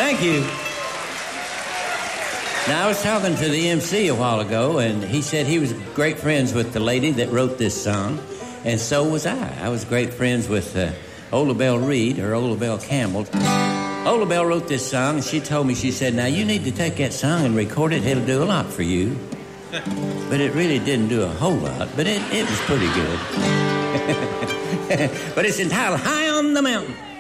Thank you. Now, I was talking to the MC a while ago, and he said he was great friends with the lady that wrote this song, and so was I. I was great friends with Ola Belle Reed, or Ola Belle Campbell. Ola Belle wrote this song, and she told me, she said, now, you need to take that song and record it. It'll do a lot for you. But it really didn't do a whole lot, but it was pretty good. But it's entitled High on the Mountain.